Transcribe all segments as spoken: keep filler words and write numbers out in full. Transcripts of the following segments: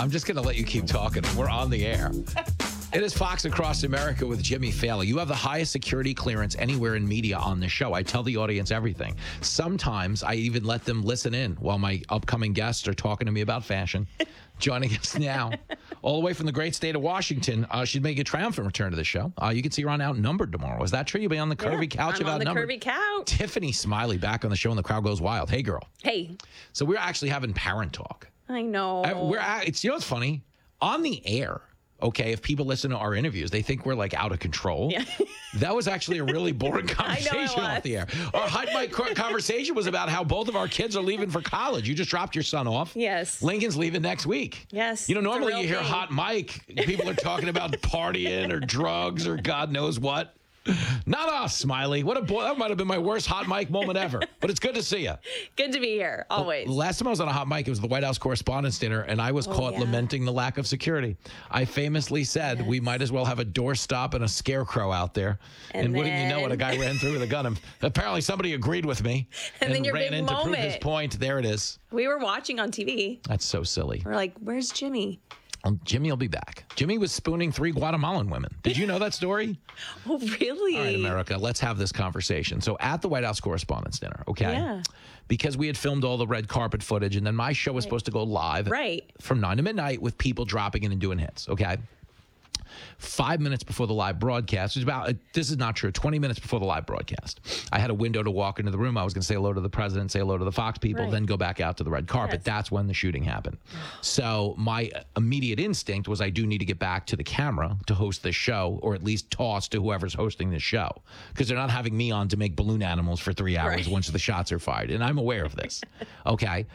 I'm just going to let you keep talking. We're on the air. It is Fox Across America with Jimmy Failla. You have the highest security clearance anywhere in media on this show. I tell the audience everything. Sometimes I even let them listen in while my upcoming guests are talking to me about fashion. Joining us now, all the way from the great state of Washington, uh, she'd make a triumphant return to the show. Uh, you can see her on Outnumbered tomorrow. Is that true? You'll be on the curvy yeah, couch I'm of on Outnumbered? the curvy couch. Tiffany Smiley back on the show and the crowd goes wild. Hey, girl. Hey. So we're actually having parent talk. I know. Uh, we're at, it's you know what's funny? On the air, okay, if people listen to our interviews, they think we're like out of control. Yeah. That was actually a really boring conversation off the air. Our hot mic conversation was about how both of our kids are leaving for college. You just dropped your son off. Yes. Lincoln's leaving next week. Yes. You know, normally it's a you hear real hot mic, people are talking about partying or drugs or God knows what. Not us, Smiley. What a boy. That might have been my worst hot mic moment ever. But it's good to see you. Good to be here, always. The last time I was on a hot mic, it was the White House Correspondents' Dinner, and I was Oh, caught yeah. lamenting the lack of security. I famously said Yes. we might as well have a doorstop and a scarecrow out there. And, And wouldn't you know it, a then- guy ran through with a gun. And apparently somebody agreed with me And then your ran big in to prove his moment. point. There it is. We were watching on T V. That's so silly. We're like, where's Jimmy? Um, Jimmy will be back. Jimmy was spooning three Guatemalan women. Did you know that story? Oh, really? All right, America, let's have this conversation. So at the White House Correspondents' Dinner, okay? Yeah. Because we had filmed all the red carpet footage, and then my show was supposed to go live Right. from nine to midnight with people dropping in and doing hits, okay? Five minutes before the live broadcast, it was about, uh, this is not true, twenty minutes before the live broadcast, I had a window to walk into the room. I was going to say hello to the president, say hello to the Fox people, Right. then go back out to the red carpet. Yes. That's when the shooting happened. So my immediate instinct was I do need to get back to the camera to host this show, or at least toss to whoever's hosting this show, because they're not having me on to make balloon animals for three hours Right. once the shots are fired. And I'm aware of this. Okay.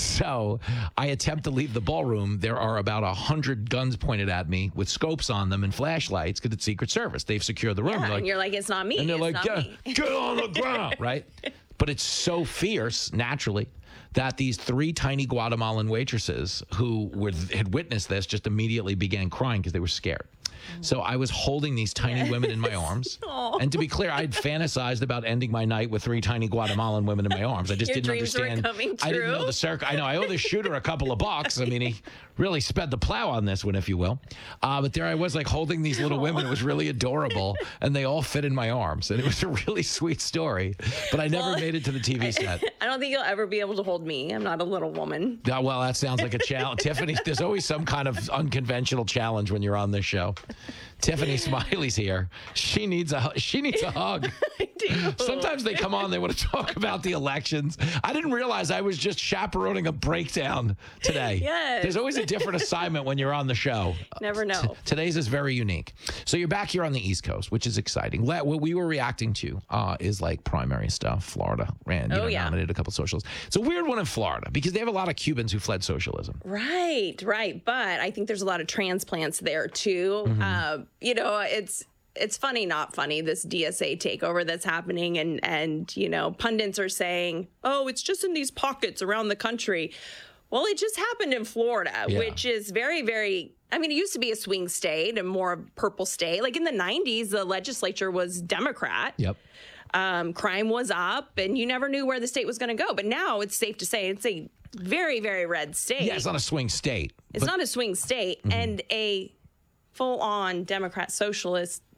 So I attempt to leave the ballroom. There are about a hundred guns pointed at me with scopes on them and flashlights because it's Secret Service. They've secured the room. Yeah, They're like, and you're like, it's not me. and they're it's like, not get, me. get on the ground, right? But it's so fierce, naturally, that these three tiny Guatemalan waitresses who were, had witnessed this just immediately began crying because they were scared. So I was holding these tiny women in my arms. Aw. And to be clear, I had fantasized about ending my night with three tiny Guatemalan women in my arms. I just Your didn't dreams were understand. coming I didn't know true. the circle. I know I owe the shooter a couple of bucks. I mean, he really sped the plow on this one, if you will. Uh, but there I was, like holding these little women. It was really adorable, and they all fit in my arms, and it was a really sweet story. But I never Well, made it to the T V set. I don't think you'll ever be able to hold me. I'm not a little woman. Yeah, well, that sounds like a challenge. Tiffany, there's always some kind of unconventional challenge when you're on this show. Tiffany Smiley's here. She needs a hu- she needs a hug. I do. Sometimes they come on, they want to talk about the elections. I didn't realize I was just chaperoning a breakdown today. Yes. There's always a different assignment when you're on the show. Never know. T- today's is very unique. So you're back here on the East Coast, which is exciting. Le- What we were reacting to uh, is like primary stuff. Florida ran, you Oh, know, yeah. nominated a couple socialists. It's a weird one in Florida because they have a lot of Cubans who fled socialism. Right, right. But I think there's a lot of transplants there too. Mm-hmm. Uh, you know, it's it's funny, not funny, this D S A takeover that's happening, and and you know, pundits are saying, oh, it's just in these pockets around the country. Well, it just happened in Florida, Yeah. which is very, very. I mean, it used to be a swing state and more purple state. Like in the nineties, the legislature was Democrat. Yep. Um, crime was up, and you never knew where the state was going to go. But now it's safe to say it's a very, very red state. Yeah, it's not a swing state. It's but- not a swing state, and a full-on Democrat socialist